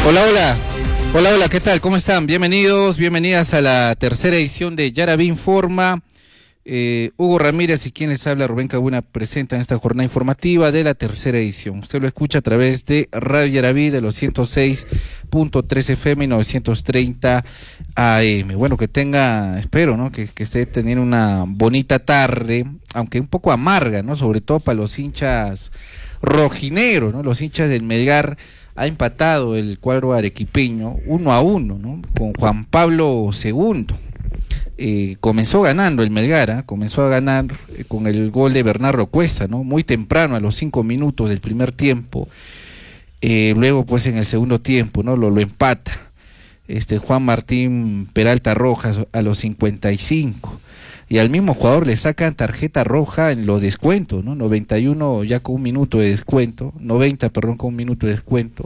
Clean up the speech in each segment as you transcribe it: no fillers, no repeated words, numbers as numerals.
Hola, hola. Hola, hola, ¿qué tal? ¿Cómo están? Bienvenidos, bienvenidas a la tercera edición de Yaraví Informa. Hugo Ramírez y quien les habla, Rubén Cabuna, presentan esta jornada informativa de la tercera edición. Usted lo escucha a través de Radio Yaraví de los 106.3 FM y 930 AM. Bueno, que tenga, espero, ¿no? Que esté teniendo una bonita tarde, aunque un poco amarga, ¿no? Sobre todo para los hinchas rojinegros, ¿no? Los hinchas del Melgar. Ha empatado el cuadro arequipeño 1-1, ¿no? Con Juan Pablo II. Comenzó ganando el Melgar, comenzó a ganar con el gol de Bernardo Cuesta, ¿no? Muy temprano, a los 5 minutos del primer tiempo. Luego, pues en el segundo tiempo, ¿no? Lo empata Juan Martín Peralta Rojas a los 55. Y al mismo jugador le sacan tarjeta roja en los descuentos, ¿no? 91 ya con un minuto de descuento, 90, perdón, con un minuto de descuento.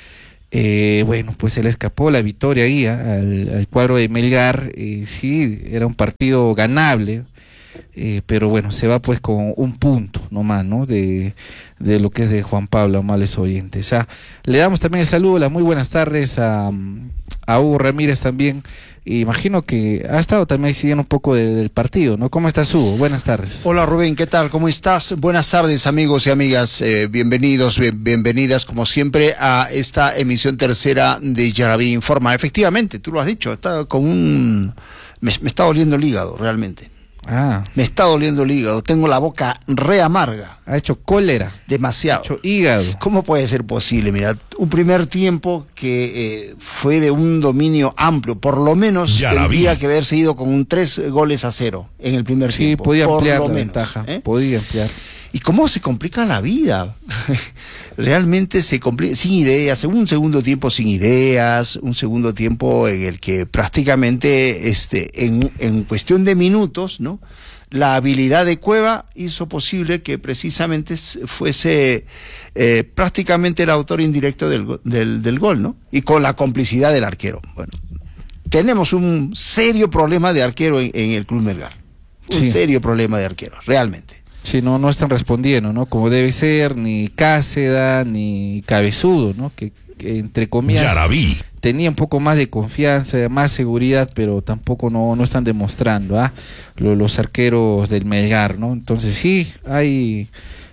Bueno, pues se le escapó la victoria ahí al cuadro de Melgar. Sí, era un partido ganable, pero bueno, se va pues con un punto nomás, ¿no? De lo que es de Juan Pablo, amables oyentes. Le damos también el saludo, las muy buenas tardes a Hugo Ramírez también. Imagino que ha estado también siguiendo un poco del partido, ¿no? ¿Cómo estás, Hugo? Buenas tardes. Hola, Rubén, ¿qué tal? ¿Cómo estás? Buenas tardes, amigos y amigas. Bienvenidos, bienvenidas, como siempre, a esta emisión tercera de Yaraví Informa. Efectivamente, tú lo has dicho, está con me está doliendo el hígado, realmente. Me está doliendo el hígado, tengo la boca re amarga. Ha hecho cólera. Demasiado. Ha hecho hígado. ¿Cómo puede ser posible? Mira, un primer tiempo que fue de un dominio amplio, por lo menos tendría que haberse ido con un 3-0 en el primer tiempo. Sí, podía ampliar la ventaja, podía ampliar. ¿Y cómo se complica la vida? Realmente se complica, sin ideas, un segundo tiempo sin ideas, un segundo tiempo en el que prácticamente en cuestión de minutos, ¿no? La habilidad de Cueva hizo posible que precisamente fuese prácticamente el autor indirecto del gol, ¿no? Y con la complicidad del arquero. Bueno, tenemos un serio problema de arquero en el Club Melgar. Un serio problema de arquero, realmente. Sí, no están respondiendo, ¿no? Como debe ser, ni Cáceda, ni Cabezudo, ¿no? Que entre comillas Yaraví tenía un poco más de confianza, más seguridad, pero tampoco no están demostrando, los arqueros del Melgar, ¿no? Entonces sí, hay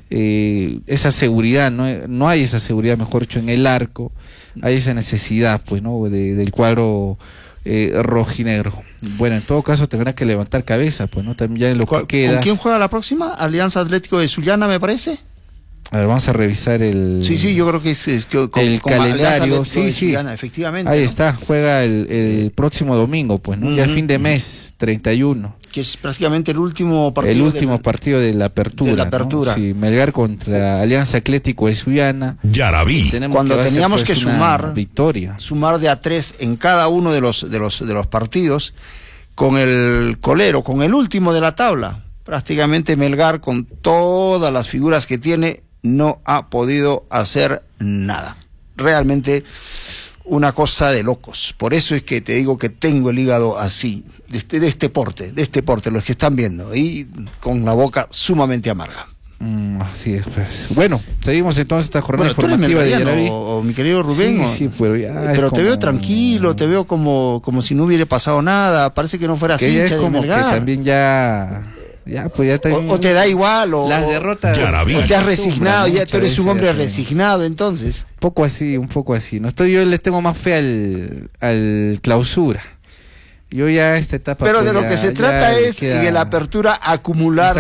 esa seguridad, no hay esa seguridad, mejor dicho, en el arco, hay esa necesidad, pues, ¿no? Del cuadro rojinegro. Bueno, en todo caso tendrá que levantar cabeza, pues, ¿no? También ya en lo que queda. ¿Con quién juega la próxima? Alianza Atlético de Sullana, me parece. A ver, vamos a revisar el... Sí, yo creo que es el calendario. Sí, Sullana, efectivamente. Ahí está, juega el próximo domingo, pues, ¿no? Ya fin de mes, 31. Que es prácticamente el último partido. El último partido de la apertura. De la apertura. ¿No? Sí, Melgar contra Alianza Atlético de Sullana. Yaraví. Cuando teníamos que sumar victoria. Sumar de a 3 en cada uno de los partidos, con el colero, con el último de la tabla. Prácticamente Melgar, con todas las figuras que tiene, no ha podido hacer nada. Realmente una cosa de locos. Por eso es que te digo que tengo el hígado así, de este porte, los que están viendo, y con la boca sumamente amarga. Así es, pues. Bueno, seguimos entonces esta jornada informativa de Yaraví. O mi querido Rubén. Sí, pero te veo tranquilo, te veo como si no hubiera pasado nada, parece que no fueras hincha de Melgar. Que también ya también, o te da igual, o las derrotas, o te has resignado, ya tú eres un hombre resignado, entonces. Un poco así. No yo le tengo más fe al clausura. Yo ya esta etapa. Pero de lo que se trata es en la apertura acumular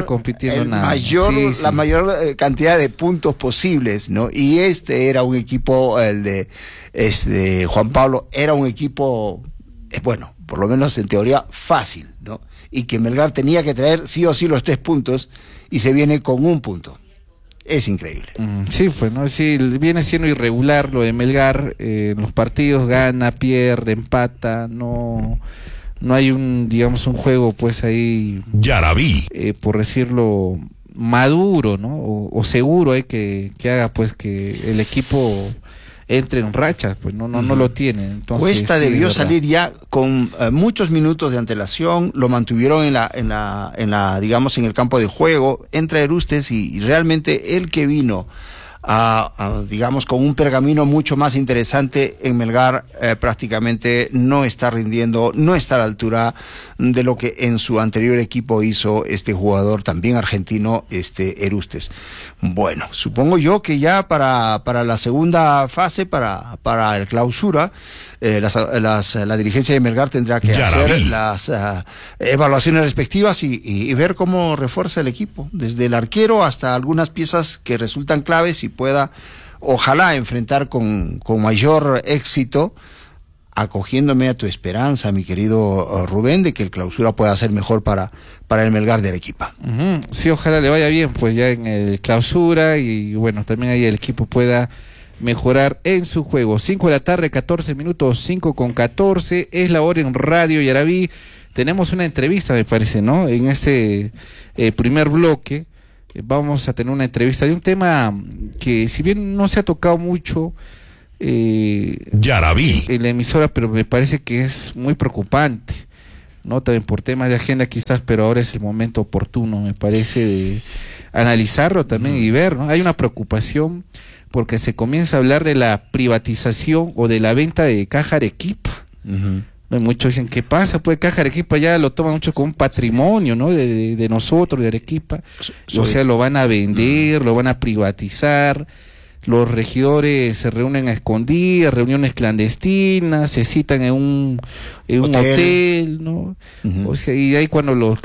la mayor cantidad de puntos posibles, ¿no? Y era un equipo, el de Juan Pablo, era un equipo, bueno, por lo menos en teoría fácil, ¿no? Y que Melgar tenía que traer sí o sí los 3 puntos y se viene con 1 punto. Es increíble. Sí, pues, ¿no? Sí, viene siendo irregular lo de Melgar. En los partidos gana, pierde, empata, no hay un juego, pues, ahí Yaraví, por decirlo, maduro, ¿no? O seguro, que haga, pues, que el equipo entre en rachas, pues no lo tiene. Entonces, Cuesta debió salir ya con muchos minutos de antelación, lo mantuvieron en la digamos, en el campo de juego, entra Erustes y realmente el que vino digamos, con un pergamino mucho más interesante. En Melgar prácticamente no está rindiendo, no está a la altura de lo que en su anterior equipo hizo este jugador también argentino, Erustes. Bueno, supongo yo que ya para la segunda fase, para el clausura, la dirigencia de Melgar tendrá que hacer las evaluaciones respectivas y ver cómo refuerza el equipo, desde el arquero hasta algunas piezas que resultan claves, y pueda, ojalá, enfrentar con mayor éxito, acogiéndome a tu esperanza, mi querido Rubén, de que el clausura pueda ser mejor para el Melgar de Arequipa. Sí, ojalá le vaya bien, pues ya en el clausura, y bueno, también ahí el equipo pueda mejorar en su juego. 5 de la tarde, 14 minutos, 5:14, es la hora en Radio Yaraví. Tenemos una entrevista, me parece, ¿no? En este primer bloque vamos a tener una entrevista de un tema que, si bien no se ha tocado mucho Yaraví en la emisora, pero me parece que es muy preocupante, ¿no? También por temas de agenda quizás, pero ahora es el momento oportuno, me parece, de analizarlo también y ver, ¿no? Hay una preocupación porque se comienza a hablar de la privatización o de la venta de Caja Arequipa. ¿No? Y muchos dicen, ¿qué pasa? Pues Caja Arequipa ya lo toman mucho como un patrimonio, ¿no? De nosotros, de Arequipa. O sea, lo van a vender, lo van a privatizar. Los regidores se reúnen a escondidas, reuniones clandestinas, se citan en un hotel, ¿no? O sea, y ahí cuando los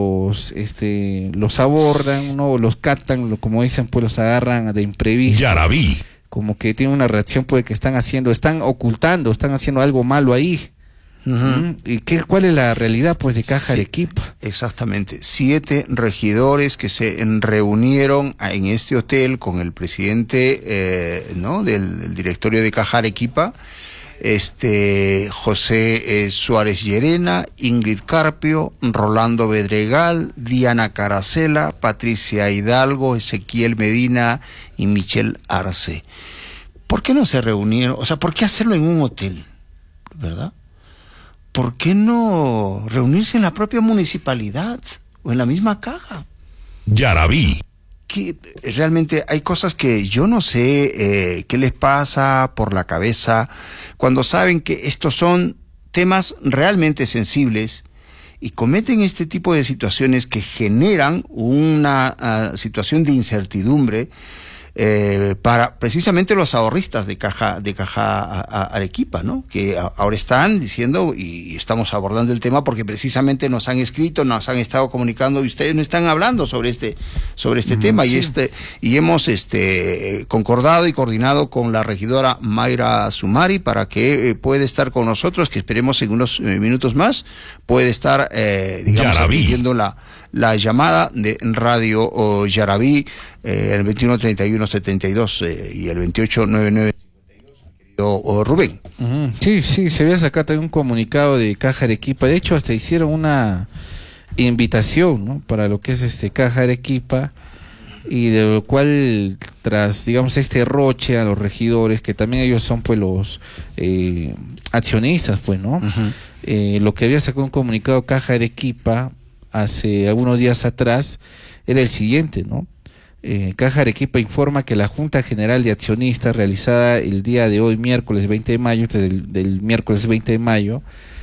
abordan, ¿no? O los captan, como dicen, pues los agarran de imprevisto. Yaraví, como que tienen una reacción, pues, que están ocultando, están haciendo algo malo ahí. ¿Y cuál es la realidad, pues, de Caja Arequipa? Exactamente, 7 regidores que se reunieron en este hotel con el presidente ¿no? del directorio de Caja Arequipa, José Suárez Llerena, Ingrid Carpio, Rolando Bedregal, Diana Caracela, Patricia Hidalgo, Ezequiel Medina y Michelle Arce. ¿Por qué no se reunieron? O sea, ¿por qué hacerlo en un hotel? ¿Verdad? ¿Por qué no reunirse en la propia municipalidad o en la misma caja? Yaraví. Que realmente hay cosas que yo no sé qué les pasa por la cabeza cuando saben que estos son temas realmente sensibles y cometen este tipo de situaciones que generan una situación de incertidumbre para precisamente los ahorristas de Caja Arequipa, ¿no? Que ahora están diciendo, y estamos abordando el tema porque precisamente nos han escrito, nos han estado comunicando, y ustedes no están hablando sobre este tema, sí. y hemos concordado y coordinado con la regidora Mayra Sumari para que pueda estar con nosotros, que esperemos en unos minutos más puede estar digamos atendiendo la llamada de Radio Yaraví, el 213172 y el 289952, querido Rubén. Sí, se había sacado también un comunicado de Caja Arequipa. De hecho, hasta hicieron una invitación, ¿no? Para lo que es Caja Arequipa, y de lo cual, tras, digamos, este roche a los regidores, que también ellos son, pues, los accionistas, pues, ¿no? Lo que había sacado un comunicado Caja Arequipa hace algunos días atrás era el siguiente, ¿no? Caja Arequipa informa que la Junta General de Accionistas, realizada el día de hoy, miércoles 20 de mayo, del miércoles 20 de mayo,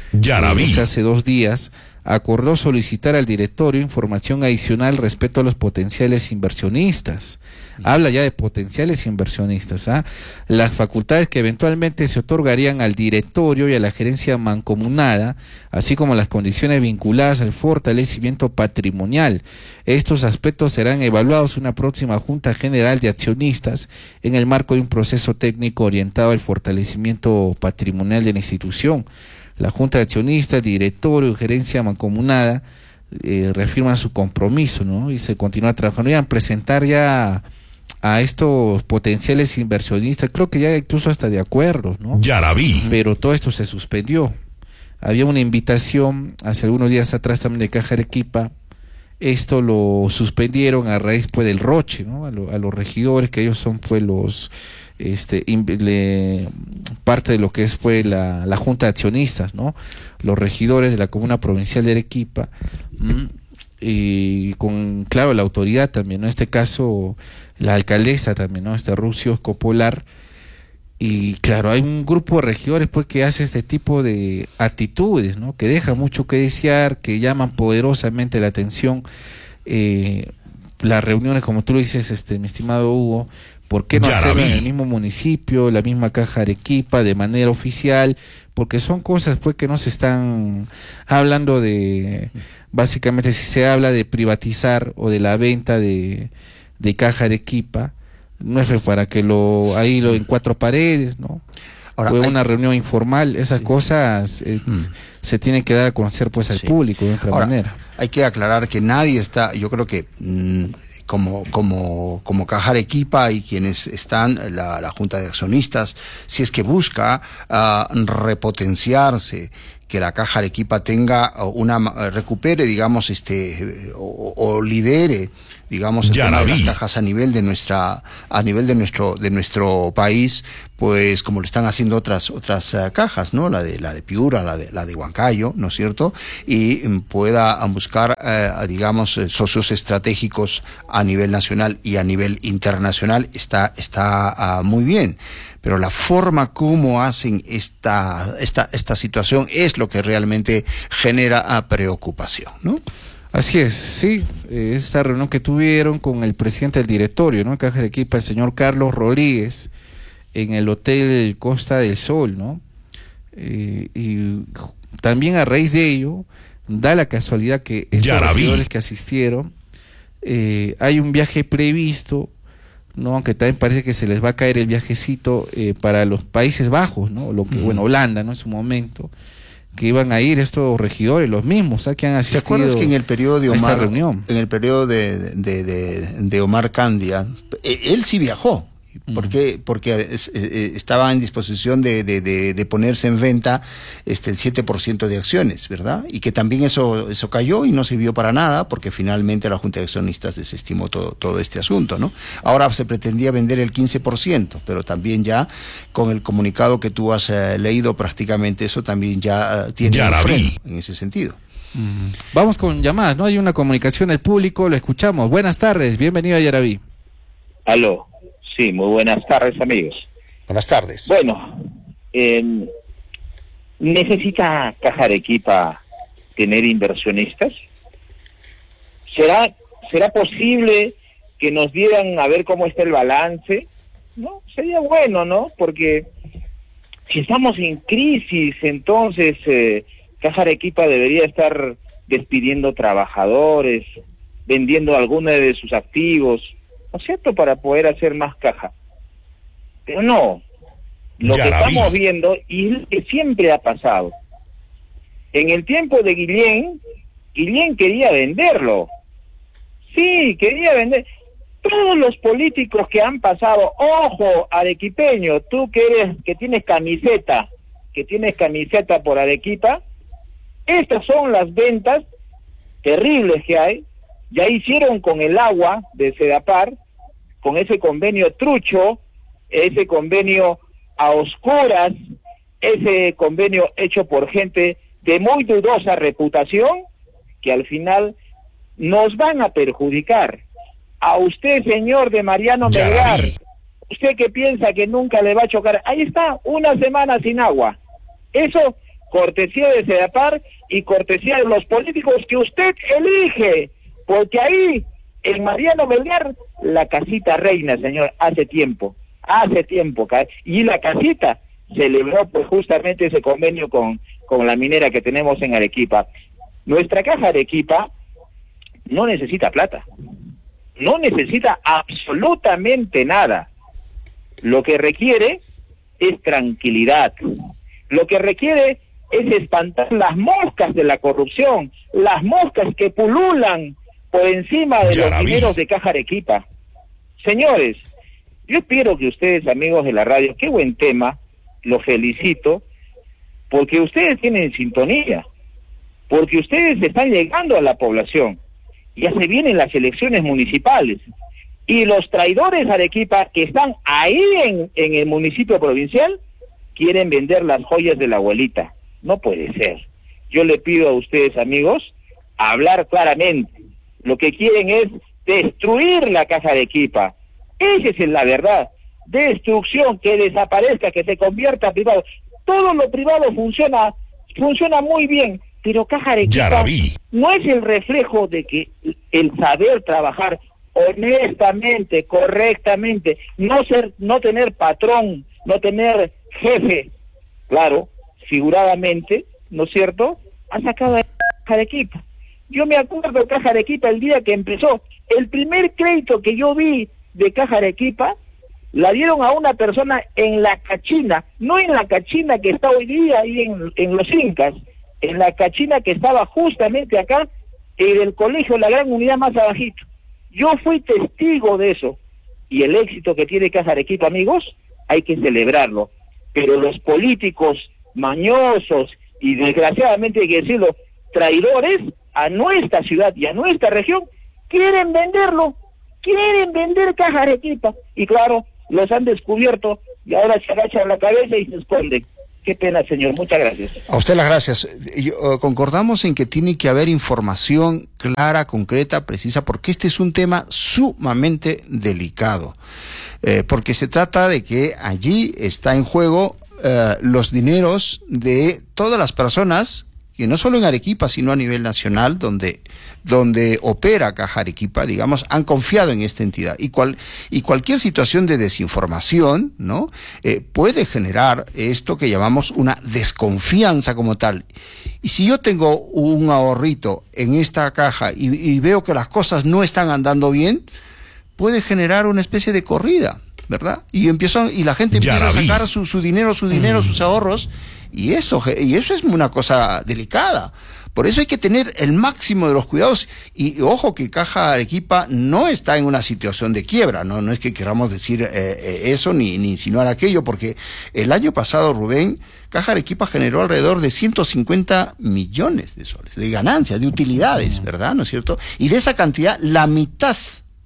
hace 2 días, acordó solicitar al directorio información adicional respecto a los potenciales inversionistas. Habla ya de potenciales inversionistas, las facultades que eventualmente se otorgarían al directorio y a la gerencia mancomunada, así como las condiciones vinculadas al fortalecimiento patrimonial. Estos aspectos serán evaluados en una próxima Junta General de Accionistas en el marco de un proceso técnico orientado al fortalecimiento patrimonial de la institución. La Junta de Accionistas, directorio y gerencia mancomunada reafirman su compromiso, ¿no? Y se continúa trabajando. Iban a presentar ya a estos potenciales inversionistas, creo que ya incluso hasta de acuerdos, ¿no? Yaraví. Pero todo esto se suspendió. Había una invitación hace algunos días atrás también de Caja Arequipa. Esto lo suspendieron a raíz, pues, del roche, ¿no? A los regidores, que ellos son, pues, los parte de lo que es, pues, la Junta de Accionistas, ¿no? Los regidores de la Comuna Provincial de Arequipa, y con, claro, la autoridad también, ¿no? En este caso, la alcaldesa también, ¿no? Rusio Escopolar. Y claro, hay un grupo de regidores pues que hace este tipo de actitudes, ¿no? Que deja mucho que desear, que llaman poderosamente la atención. Las reuniones, como tú lo dices, mi estimado Hugo, ¿por qué no hacerlo en el mismo municipio, la misma Caja Arequipa, de manera oficial? Porque son cosas pues que no se están hablando de, básicamente si se habla de privatizar o de la venta de Caja Arequipa, no es para que ahí en cuatro paredes, ¿no? Ahora, o una reunión informal, esas cosas se tienen que dar a conocer pues al público de otra manera. Hay que aclarar que nadie está, yo creo que como Caja Arequipa y quienes están, la Junta de Accionistas, si es que busca repotenciarse, que la Caja Arequipa recupere, digamos, o lidere, digamos, el tema de las cajas a nivel de nuestro país, pues como lo están haciendo otras cajas, ¿no? La de Piura, la de Huancayo, ¿no es cierto? Y pueda buscar, digamos, socios estratégicos a nivel nacional y a nivel internacional, está muy bien. Pero la forma como hacen esta situación es lo que realmente genera preocupación, ¿no? Así es, sí, esta reunión que tuvieron con el presidente del directorio, ¿no? Caja Arequipa, el señor Carlos Rodríguez, en el Hotel Costa del Sol, ¿no? Y también a raíz de ello, da la casualidad que estos regidores que asistieron, hay un viaje previsto, ¿no? Aunque también parece que se les va a caer el viajecito para los Países Bajos, ¿no? Bueno, Holanda, ¿no? En su momento, que iban a ir estos regidores, los mismos, que han asistido. ¿Te acuerdas que en el periodo de Omar, reunión? En el periodo de Omar Candia, él sí viajó? Porque estaba en disposición de ponerse en venta el 7% de acciones, ¿verdad? Y que también eso cayó y no sirvió para nada, porque finalmente la Junta de Accionistas desestimó todo este asunto, ¿no? Ahora se pretendía vender el 15%, pero también ya con el comunicado que tú has leído, prácticamente eso también ya tiene un freno en ese sentido. Vamos con llamadas, ¿no? Hay una comunicación del público, lo escuchamos. Buenas tardes, bienvenido a Yaraví. Aló. Sí, muy buenas tardes, amigos. Buenas tardes. Bueno, ¿necesita Caja Arequipa tener inversionistas? ¿Será posible que nos dieran a ver cómo está el balance? ¿No? Sería bueno, ¿no? Porque si estamos en crisis, entonces Caja Arequipa debería estar despidiendo trabajadores, vendiendo algunos de sus activos, ¿no es cierto?, para poder hacer más caja. Pero no, lo que estamos viendo, y es que siempre ha pasado, en el tiempo de Guillén quería venderlo. Sí, quería vender. Todos los políticos que han pasado, ojo, arequipeño, tú que tienes camiseta por Arequipa, estas son las ventas terribles que hay. Ya hicieron con el agua de Sedapar, con ese convenio trucho, ese convenio a oscuras, ese convenio hecho por gente de muy dudosa reputación, que al final nos van a perjudicar. A usted, señor de Mariano Melgar, usted que piensa que nunca le va a chocar, ahí está, una semana sin agua. Eso, cortesía de Sedapar y cortesía de los políticos que usted elige, porque ahí, en Mariano Melgar, la casita reina, señor, hace tiempo, y la casita celebró pues justamente ese convenio con la minera que tenemos en Arequipa. Nuestra Caja Arequipa no necesita plata, no necesita absolutamente nada. Lo que requiere es tranquilidad, lo que requiere es espantar las moscas de la corrupción, las moscas que pululan por encima de los dineros de Caja Arequipa. Señores, yo espero que ustedes, amigos de la radio, qué buen tema, los felicito, porque ustedes tienen sintonía, porque ustedes están llegando a la población, ya se vienen las elecciones municipales, y los traidores Arequipa que están ahí en el municipio provincial, quieren vender las joyas de la abuelita. No puede ser. Yo le pido a ustedes, amigos, hablar claramente. Lo que quieren es destruir la Caja Arequipa. Esa es la verdad. Destrucción, que desaparezca, que se convierta en privado. Todo lo privado funciona muy bien, pero Caja Arequipa no es el reflejo de que el saber trabajar honestamente, correctamente, no tener patrón, no tener jefe, claro, figuradamente, ¿no es cierto?, ha sacado a Caja Arequipa. Yo me acuerdo de Caja Arequipa el día que empezó. El primer crédito que yo vi de Caja Arequipa la dieron a una persona en La Cachina, no en La Cachina que está hoy día ahí en Los Incas, en La Cachina que estaba justamente acá, en el colegio La Gran Unidad más abajito. Yo fui testigo de eso, y el éxito que tiene Caja Arequipa, amigos, hay que celebrarlo. Pero los políticos mañosos y desgraciadamente hay que decirlo, traidores a nuestra ciudad y a nuestra región, quieren venderlo, quieren vender Caja Arequipa, y claro, los han descubierto y ahora se agachan la cabeza y se esconden. Qué pena, señor. Muchas gracias. A usted las gracias. Concordamos en que tiene que haber información clara, concreta, precisa, porque este es un tema sumamente delicado. Porque se trata de que allí está en juego los dineros de todas las personas, que no solo en Arequipa, sino a nivel nacional, donde opera Caja Arequipa, digamos, han confiado en esta entidad. Y cualquier situación de desinformación, ¿no?, puede generar esto que llamamos una desconfianza como tal. Y si yo tengo un ahorrito en esta caja y veo que las cosas no están andando bien, puede generar una especie de corrida, ¿verdad? Y la gente empieza a sacar su dinero, sus ahorros, y eso es una cosa delicada. Por eso hay que tener el máximo de los cuidados, y ojo que Caja Arequipa no está en una situación de quiebra, no es que queramos decir eso ni insinuar aquello, porque el año pasado, Rubén, Caja Arequipa generó alrededor de 150 millones de soles de ganancias, de utilidades, ¿verdad? ¿No es cierto? Y de esa cantidad, la mitad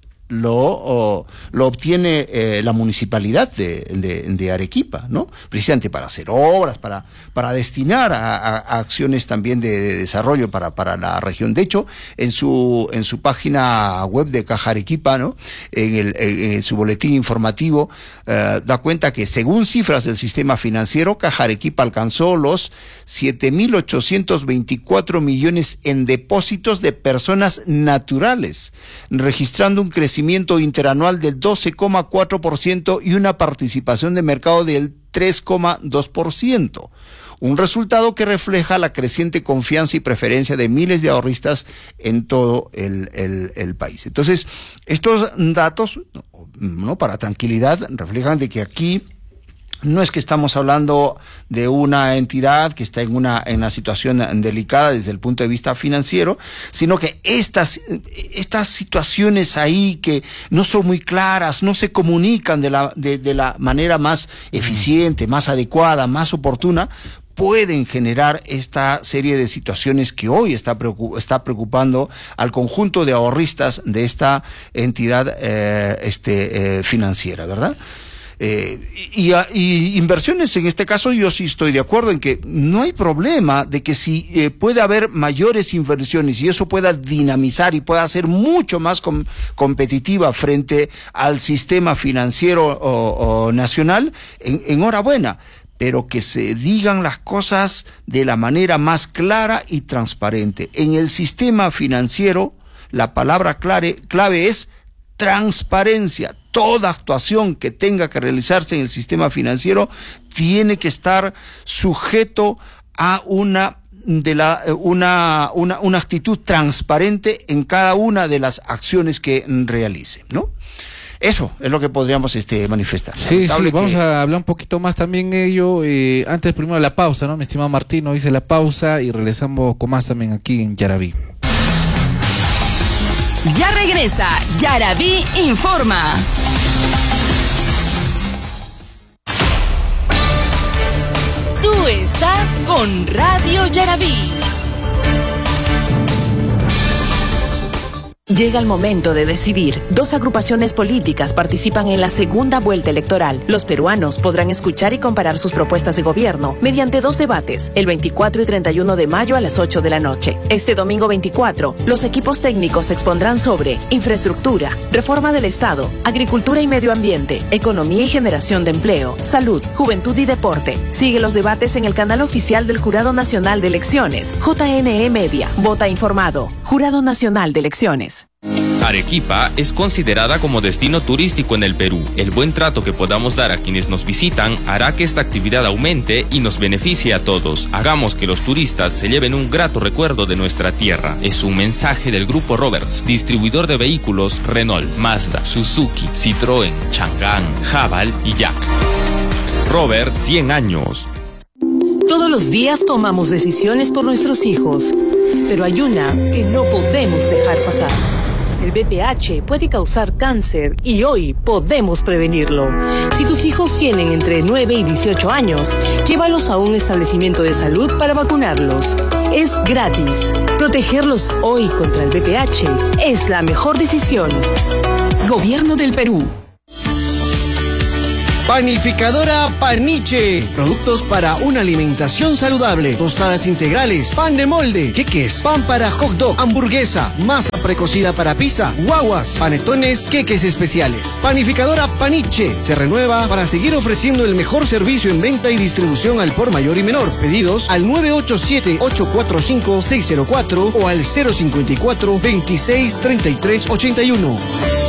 lo obtiene la municipalidad de Arequipa, ¿no? Precisamente para hacer obras, para destinar a acciones también de desarrollo para la región. De hecho, en su página web de Caja Arequipa, ¿no?, en su boletín informativo, da cuenta que según cifras del sistema financiero, Caja Arequipa alcanzó los 7.824 millones en depósitos de personas naturales, registrando un crecimiento interanual del 12,4% y una participación de mercado del 3,2%. Un resultado que refleja la creciente confianza y preferencia de miles de ahorristas en todo el país. Entonces, estos datos, ¿no?, para tranquilidad, reflejan de que aquí no es que estamos hablando de una entidad que está en una situación delicada desde el punto de vista financiero, sino que estas situaciones ahí que no son muy claras, no se comunican de la manera más eficiente, más adecuada, más oportuna, pueden generar esta serie de situaciones que hoy está preocupando al conjunto de ahorristas de esta entidad financiera, ¿verdad? Y inversiones, en este caso yo sí estoy de acuerdo en que no hay problema de que si puede haber mayores inversiones y eso pueda dinamizar y pueda ser mucho más competitiva frente al sistema financiero nacional, enhorabuena, pero que se digan las cosas de la manera más clara y transparente. En el sistema financiero, la palabra clave es transparencia. Toda actuación que tenga que realizarse en el sistema financiero tiene que estar sujeto a una actitud transparente en cada una de las acciones que realice, ¿no? Eso es lo que podríamos manifestar. Sí, vamos a hablar un poquito más también de ello. Antes, primero la pausa, ¿no? Mi estimado Martino, dice la pausa y regresamos con más también aquí en Yaraví. Ya regresa Yaraví Informa. Tú estás con Radio Yaraví. Llega el momento de decidir. 2 agrupaciones políticas participan en la segunda vuelta electoral. Los peruanos podrán escuchar y comparar sus propuestas de gobierno mediante 2 debates, el 24 y 31 de mayo a las 8 de la noche. Este domingo 24, los equipos técnicos expondrán sobre infraestructura, reforma del Estado, agricultura y medio ambiente, economía y generación de empleo, salud, juventud y deporte. Sigue los debates en el canal oficial del Jurado Nacional de Elecciones, JNE Media. Vota informado. Jurado Nacional de Elecciones. Arequipa es considerada como destino turístico en el Perú. El buen trato que podamos dar a quienes nos visitan hará que esta actividad aumente y nos beneficie a todos. Hagamos que los turistas se lleven un grato recuerdo de nuestra tierra. Es un mensaje del Grupo Roberts, distribuidor de vehículos Renault, Mazda, Suzuki, Citroën, Chang'an, Haval y Yak. Robert, 100 años. Todos los días tomamos decisiones por nuestros hijos, pero hay una que no podemos dejar pasar. El VPH puede causar cáncer y hoy podemos prevenirlo. Si tus hijos tienen entre 9 y 18 años, llévalos a un establecimiento de salud para vacunarlos. Es gratis. Protegerlos hoy contra el VPH es la mejor decisión. Gobierno del Perú. Panificadora Paniche. Productos para una alimentación saludable. Tostadas integrales, pan de molde, queques, pan para hot dog, hamburguesa, masa precocida para pizza, guaguas, panetones, queques especiales. Panificadora Paniche se renueva para seguir ofreciendo el mejor servicio en venta y distribución al por mayor y menor. Pedidos al 987-845-604 o al 054-2633-81.